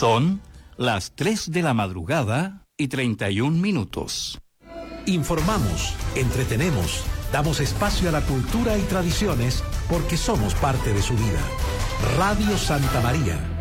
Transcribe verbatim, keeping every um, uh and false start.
Son las tres de la madrugada y treinta y un minutos. Informamos, entretenemos, damos espacio a la cultura y tradiciones porque somos parte de su vida. Radio Santa María,